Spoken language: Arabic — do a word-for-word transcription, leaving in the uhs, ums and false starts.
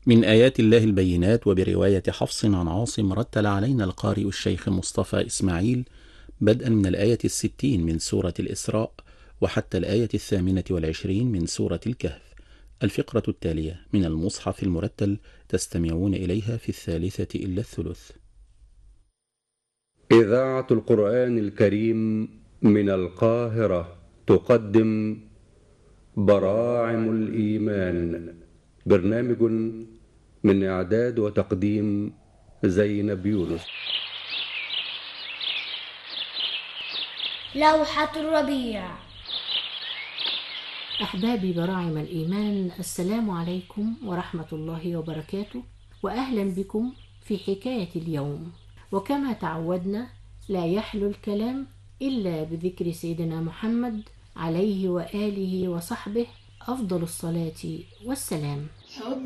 من آيات الله البينات. وبرواية حفص عن عاصم رتل علينا القارئ الشيخ مصطفى إسماعيل بدءا من الآية الستين من سورة الإسراء وحتى الآية الثامنة والعشرين من سورة الكهف. الفقرة التالية من المصحف المرتل تستمعون إليها في الثالثة إلا الثلث. إذاعة القرآن الكريم من القاهرة تقدم براعم الإيمان، برنامج من إعداد وتقديم زينب يونس. لوحة الربيع. أحبابي براعم الإيمان، السلام عليكم ورحمة الله وبركاته، وأهلا بكم في حكاية اليوم. وكما تعودنا لا يحلو الكلام إلا بذكر سيدنا محمد عليه وآله وصحبه أفضل الصلاة والسلام.